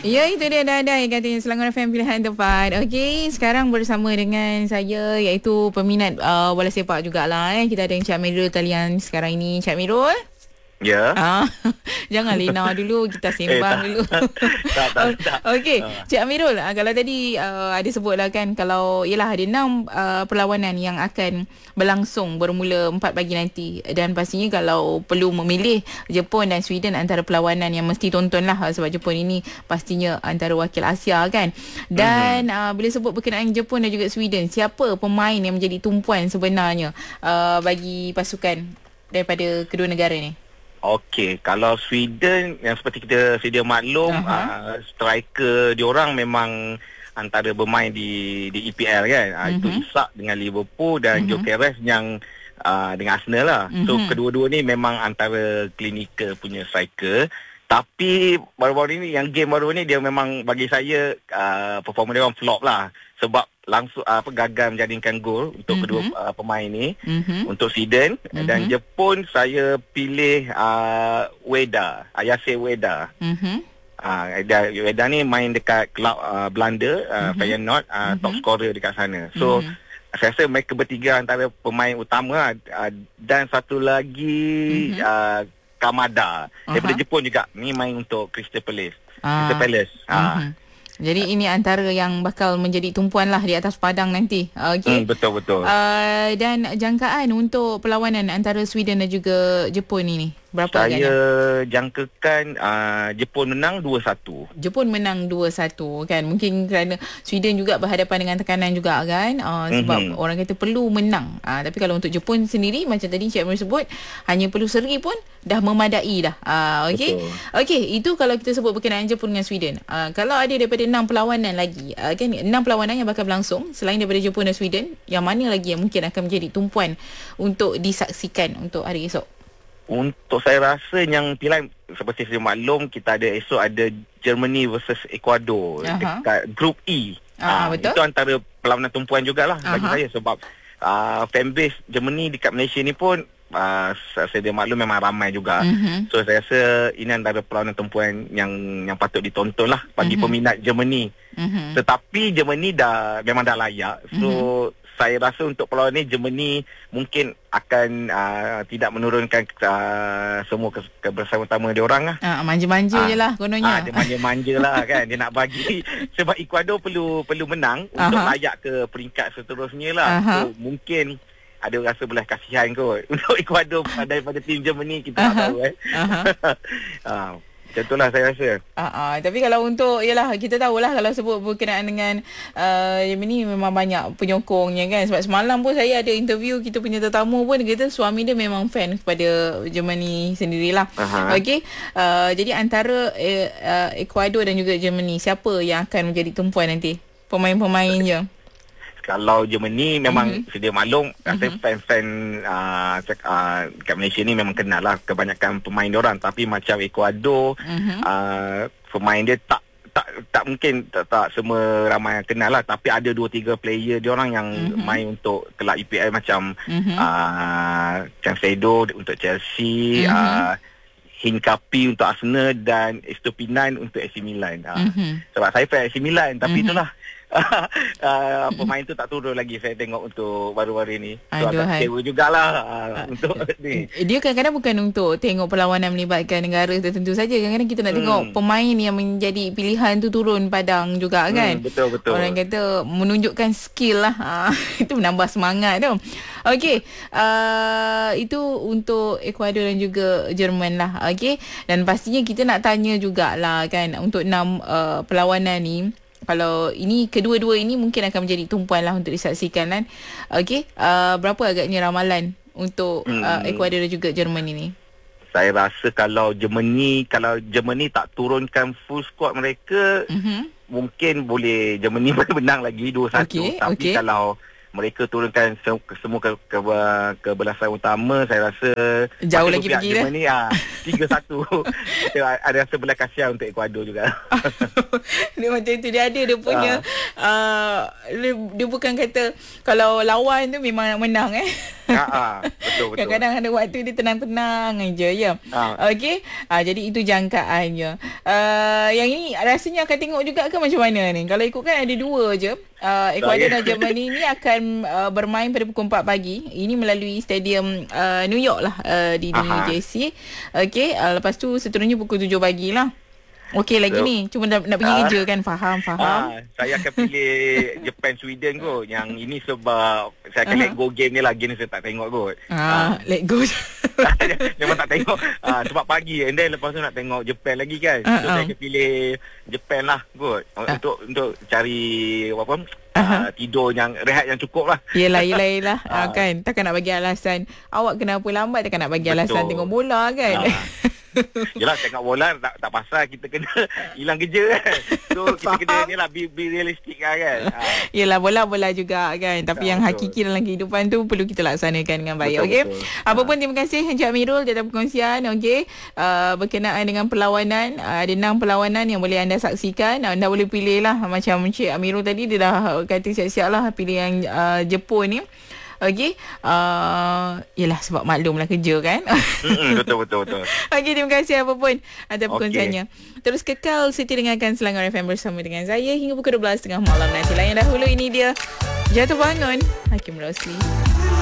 Ya, itu dia dah yang katanya Selangor FM pilihan tepat. Okey, sekarang bersama dengan saya iaitu peminat bola sepak jugalah. Kita ada Encik Amirul talian sekarang ini. Encik Amirul. Ya. Jangan lena dulu, kita sembang dulu. Tak. Okey, Cik Amirul, kalau tadi ada sebutlah kan kalau ialah ada 6 perlawanan yang akan berlangsung bermula 4 pagi nanti, dan pastinya kalau perlu memilih Jepun dan Sweden antara perlawanan yang mesti tonton lah, sebab Jepun ini pastinya antara wakil Asia kan. Dan bila sebut berkenaan Jepun dan juga Sweden, siapa pemain yang menjadi tumpuan sebenarnya bagi pasukan daripada kedua negara ni? Okey, kalau Sweden yang seperti kita sedia maklum, striker diorang memang antara bermain di EPL kan. Itu Isak dengan Liverpool dan Gyökeres yang dengan Arsenal lah. So kedua-dua ni memang antara klinikal punya striker. Tapi baru-baru ni, yang game baru ni, dia memang bagi saya performa dia orang flop lah. Sebab langsung gagal menjadikan gol untuk kedua pemain ni untuk Sweden. Dan Jepun saya pilih Ueda, Ayase Ueda. Ueda ni main dekat klub Belanda, Feyenoord, top scorer dekat sana. So saya rasa mereka bertiga antara pemain utama. Dan satu lagi Kamada daripada Jepun juga, ni main untuk Crystal Palace. Jadi ini antara yang bakal menjadi tumpuan lah di atas padang nanti. Okey. Betul. Dan jangkaan untuk perlawanan antara Sweden dan juga Jepun ini, berapa agaknya? Saya jangkakan Jepun menang 2-1. Jepun menang 2-1 kan. Mungkin kerana Sweden juga berhadapan dengan tekanan juga kan. Sebab orang kata perlu menang. Tapi kalau untuk Jepun sendiri, macam tadi Cik Amir sebut, hanya perlu seri pun dah memadai dah. Okey. Okey, itu kalau kita sebut berkenaan Jepun dengan Sweden. Kalau ada daripada 6 perlawanan lagi, kan 6 perlawanan yang bakal berlangsung selain daripada Jepun dan Sweden, yang mana lagi yang mungkin akan menjadi tumpuan untuk disaksikan untuk hari esok? Untuk saya rasa yang pilihan seperti saya maklum, kita ada esok ada Germany versus Ecuador dekat Group E. Betul. Itu antara perlawanan tumpuan jugalah bagi saya, sebab fanbase Germany dekat Malaysia ni pun saya maklum memang ramai juga. So saya rasa ini antara perlawanan tumpuan yang patut ditonton lah bagi peminat Germany. Tetapi Germany memang dah layak. So saya rasa untuk perlawanan ni Germany mungkin akan tidak menurunkan semua kebersama-tama dia orang lah. Manja-manja je lah kononnya. Dia manja-manja lah kan. Dia nak bagi sebab Ecuador perlu menang untuk layak ke peringkat seterusnya lah. So mungkin ada rasa belas kasihan kot untuk Ecuador daripada tim Germany, kita tak tahu macam itulah saya rasa. Tapi kalau untuk, yalah, kita tahulah kalau sebut berkenaan dengan Germany memang banyak penyokongnya kan. Sebab semalam pun saya ada interview kita punya tetamu pun, dia kata suami dia memang fan kepada Germany sendirilah. Okey. Jadi antara Ecuador dan juga Germany, siapa yang akan menjadi tumpuan nanti? Pemain-pemainnya. Kalau Germany memang sedia maklum, saya fan-fan kat Malaysia ni memang kenal lah kebanyakan pemain diorang. Tapi macam Ecuador, pemain dia tak mungkin tak semua ramai yang kenal lah. Tapi ada 2-3 player diorang yang main untuk kelab EPL macam Cancedo untuk Chelsea, Hincapié untuk Arsenal dan Estupinan untuk AC Milan. Sebab saya fan AC Milan, tapi itulah pemain tu tak turun lagi saya tengok untuk baru-baru ni. So agak kecewa jugalah untuk ni. Dia kadang-kadang bukan untuk tengok perlawanan melibatkan negara tertentu saja. Kadang-kadang kita nak tengok pemain yang menjadi pilihan tu turun padang juga kan. Betul. Orang kata menunjukkan skill lah. Itu menambah semangat tu. Okey, itu untuk Ecuador dan juga Jerman lah. Okey, dan pastinya kita nak tanya jugalah kan untuk 6 perlawanan ni. Kalau ini kedua-dua ini mungkin akan menjadi tumpuan lah untuk disaksikan kan. Okey, berapa agaknya ramalan untuk Ecuador dan juga Jerman ini? Saya rasa kalau Germany tak turunkan full squad mereka, mungkin boleh Germany menang lagi 2-1. Tapi kalau mereka turunkan semua kebelasan utama, saya rasa jauh lagi pergi dah. Germany 3-1. Kita ada rasa belas kasihan untuk Ecuador juga. Dia macam itu, dia ada dia punya dia bukan kata kalau lawan tu memang nak menang Betul. Kadang-kadang ada waktu dia tenang-tenang aja ya. Okey. Jadi itu jangkaannya. Yang ini rasanya akan tengok juga ke macam mana ni? Kalau ikutkan ada dua je. Ecuador dan Germany ni akan bermain pada pukul 4 pagi. Ini melalui stadium New York lah, di New Jersey. Okey, lepas tu seterusnya pukul 7 pagi lah. Okey lagi ni, cuma nak pergi kerja kan, faham. Saya akan pilih Japan Sweden kot. Yang ini sebab saya akan let go game ni lah. Game ni saya tak tengok kot. Let go. Memang tak tengok sebab pagi, and then lepas tu nak tengok Japan lagi kan. So saya akan pilih Japan lah kot. Untuk cari tidur yang rehat yang cukup lah. Yelah kan, takkan nak bagi alasan awak kenapa lambat, takkan nak bagi alasan tengok bola kan. Yelah, tengok bola tak pasal, kita kena hilang kerja kan. So kita kena ni lah, be realistic lah kan. Yelah, bola juga kan. Tapi yang hakiki dalam kehidupan tu perlu kita laksanakan dengan baik. Okey. Apa pun, terima kasih Encik Amirul di atas perkongsian. Okey, berkenaan dengan perlawanan, ada 6 perlawanan yang boleh anda saksikan. Anda boleh pilih lah. Macam Encik Amirul tadi, dia dah kata siap-siap lah pilih yang Jepun ni. Okey. Yelah, sebab maklumlah kerja kan. Betul. Okey, terima kasih apa pun atas perkongsiannya. Terus kekal setia dengarkan Selangor FM bersama dengan saya hingga pukul 12.30 malam nanti. Layan dahulu, ini dia Jatuh Bangun Hakim Rosli.